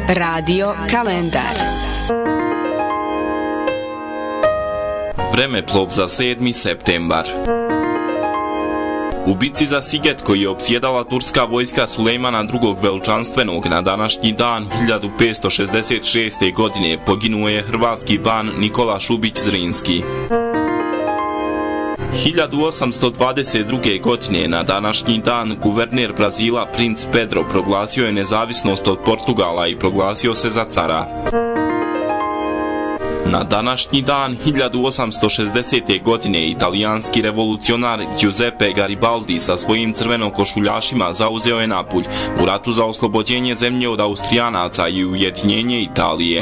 Radio kalendar. Vremeplov za 7. septembar. U bitci za Siget, koji je opsjedala turska vojska Sulejmana II. Veličanstvenog na današnji dan 1566. godine, poginuo je hrvatski ban Nikola Šubić Zrinski. 1822. godine na današnji dan guverner Brazila princ Pedro proglasio je nezavisnost od Portugala i proglasio se za cara. Na današnji dan 1860. godine italijanski revolucionar Giuseppe Garibaldi sa svojim crvenokošuljašima zauzeo je Napulj u ratu za oslobođenje zemlje od Austrijanaca i ujedinjenje Italije.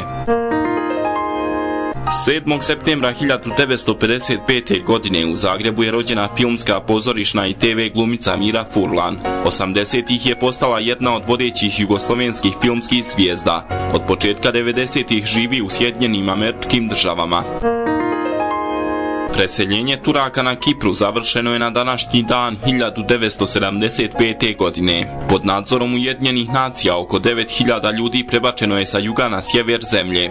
7. septembra 1955. godine u Zagrebu je rođena filmska, pozorišna i TV glumica Mira Furlan. 80-ih je postala jedna od vodećih jugoslovenskih filmskih zvijezda. Od početka 90-ih živi u Sjedinjenim Američkim Državama. Preseljenje Turaka na Kipru završeno je na današnji dan 1975. godine. Pod nadzorom Ujedinjenih nacija oko 9000 ljudi prebačeno je sa juga na sjever zemlje.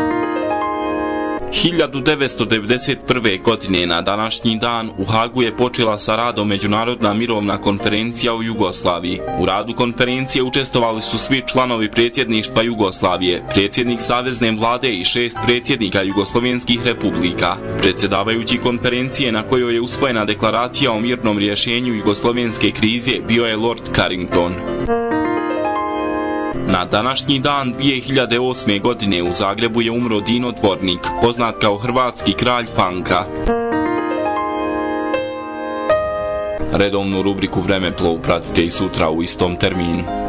1991. godine na današnji dan u Hagu je počela sa radom Međunarodna mirovna konferencija u Jugoslaviji. U radu konferencije učestvovali su svi članovi predsjedništva Jugoslavije, predsjednik Savezne vlade i 6 predsjednika jugoslovenskih republika. Predsjedavajući konferencije na kojoj je usvojena deklaracija o mirnom rješenju jugoslovenske krize bio je Lord Carrington. Na današnji dan 2008. godine u Zagrebu je umro Dino Dvornik, poznat kao hrvatski kralj funka. Redovnu rubriku Vremeplov pratite i sutra u istom terminu.